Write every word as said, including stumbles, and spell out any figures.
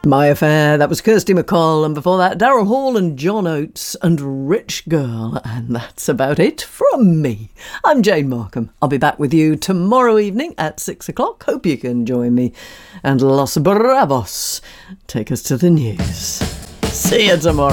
My Affair, that was Kirsty MacColl, and before that Daryl Hall and John Oates and Rich Girl, and that's about it from me. I'm Jane Markham. I'll be back with you tomorrow evening at six o'clock. Hope you can join me. And Los Bravos, take us to the news. See you tomorrow.